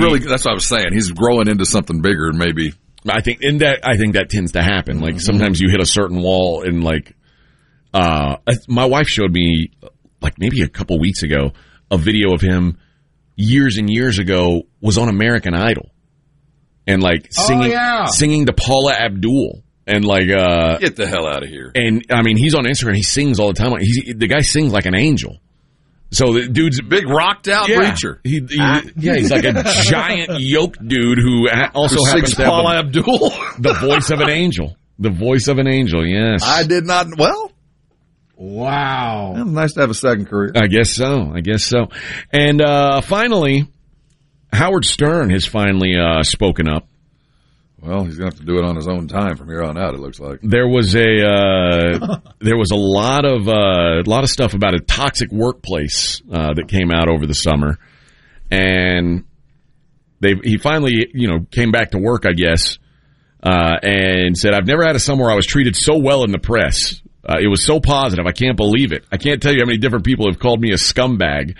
really, that's what I was saying. He's growing into something bigger, maybe. I think that tends to happen. Like sometimes you hit a certain wall, and like my wife showed me like maybe a couple weeks ago a video of him years and years ago was on American Idol and like singing to Paula Abdul. And like, get the hell out of here. And I mean, he's on Instagram. He sings all the time. The guy sings like an angel. So the dude's a big rocked out preacher. He's like a giant yoked dude who also happens to have Paula Abdul, the voice of an angel. The voice of an angel. Yes. I did not. Well, wow. Well, nice to have a second career. I guess so. And finally, Howard Stern has finally spoken up. Well, he's going to have to do it on his own time from here on out, it looks like. There was a lot of stuff about a toxic workplace that came out over the summer. And he finally, came back to work, I guess, and said, "I've never had a summer where I was treated so well in the press. It was so positive. I can't believe it. I can't tell you how many different people have called me a scumbag."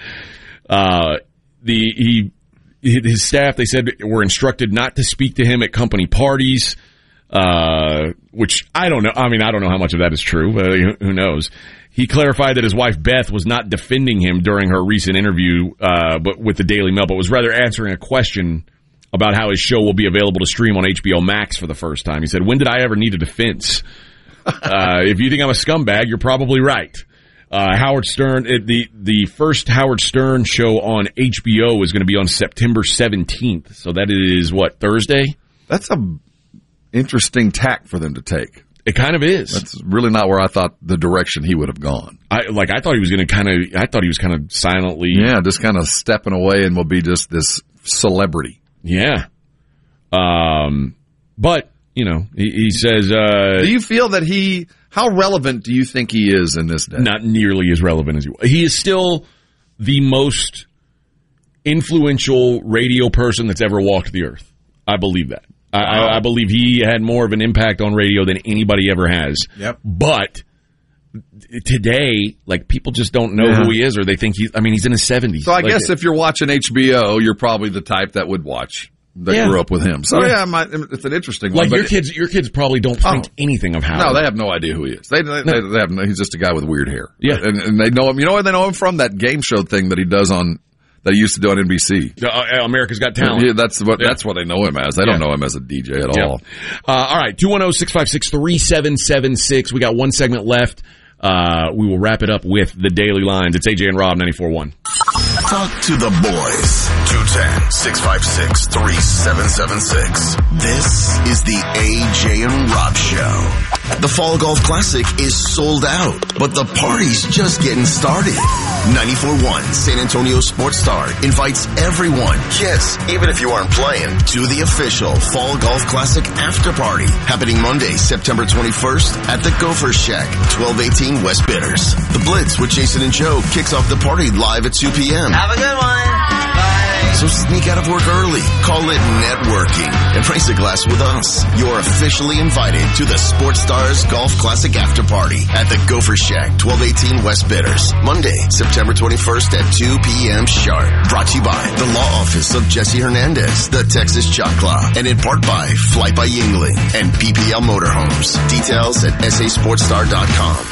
His staff, they said, were instructed not to speak to him at company parties, which I don't know. I mean, I don't know how much of that is true, but who knows? He clarified that his wife, Beth, was not defending him during her recent interview but with the Daily Mail, but was rather answering a question about how his show will be available to stream on HBO Max for the first time. He said, "When did I ever need a defense? If you think I'm a scumbag, you're probably right." Howard Stern, the first Howard Stern show on HBO is going to be on September 17th. So that is Thursday? That's a interesting tack for them to take. It kind of is. That's really not where I thought the direction he would have gone. I thought he was going to I thought he was kind of silently. Yeah, just kind of stepping away and will be just this celebrity. Yeah. But, he says, do you feel that how relevant do you think he is in this day? Not nearly as relevant as he is still the most influential radio person that's ever walked the earth. I believe that. I believe he had more of an impact on radio than anybody ever has. Yep. But today, like, people just don't know who he is, or they think he's in his 70s. So I guess if you're watching HBO, you're probably the type that would watch. That grew up with him. So, it's an interesting one. Like, your kids probably don't think anything of Howard. No, they have no idea who he is. They have he's just a guy with weird hair. Yeah. And they know him. You know where they know him from? That game show thing that he does that he used to do on NBC. America's Got Talent. Yeah, that's what they know him as. They don't know him as a DJ at all. All right, 210-656-3776. We got one segment left. We will wrap it up with the Daily Lines. It's AJ and Rob, 94.1. Talk to the boys. 210-656-3776. This is the AJ and Rob Show. The Fall Golf Classic is sold out, but the party's just getting started. 94.1 San Antonio Sports Star invites everyone, yes, even if you aren't playing, to the official Fall Golf Classic after party happening Monday, September 21st at the Gopher Shack, 1218 West Bitters. The Blitz with Jason and Joe kicks off the party live at 2 p.m. Have a good one. Bye. So sneak out of work early. Call it networking and raise a glass with us. You're officially invited to the Sports Stars Golf Classic after party at the Gopher Shack, 1218 West Bitters. Monday, September 21st at 2 p.m. sharp. Brought to you by the Law Office of Jesse Hernandez, the Texas Choclaw, and in part by Flight by Yingling and PPL Motorhomes. Details at sasportstar.com.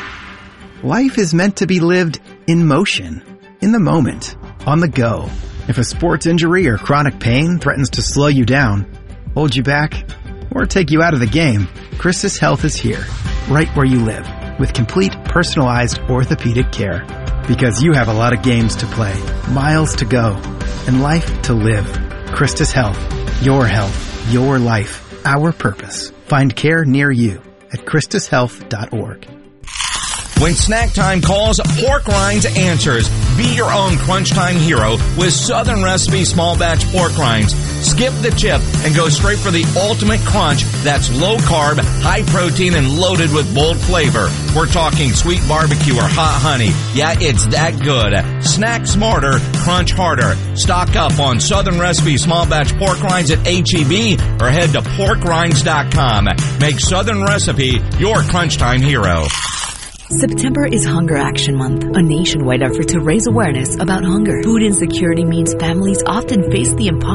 Life is meant to be lived in motion, in the moment, on the go. If a sports injury or chronic pain threatens to slow you down, hold you back, or take you out of the game, Christus Health is here, right where you live, with complete personalized orthopedic care. Because you have a lot of games to play, miles to go, and life to live. Christus Health, your life, our purpose. Find care near you at ChristusHealth.org. When snack time calls, Pork Rinds answers. Be your own crunch time hero with Southern Recipe Small Batch Pork Rinds. Skip the chip and go straight for the ultimate crunch that's low carb, high protein, and loaded with bold flavor. We're talking sweet barbecue or hot honey. Yeah, it's that good. Snack smarter, crunch harder. Stock up on Southern Recipe Small Batch Pork Rinds at H-E-B or head to porkrinds.com. Make Southern Recipe your crunch time hero. September is Hunger Action Month, a nationwide effort to raise awareness about hunger. Food insecurity means families often face the impossible